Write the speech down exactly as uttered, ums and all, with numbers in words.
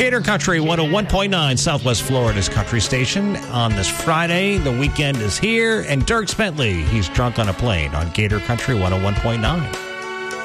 Gator Country one oh one point nine, Southwest Florida's country station. On this Friday, the weekend is here, and Dirk Bentley, he's drunk on a plane on Gator Country one oh one point nine.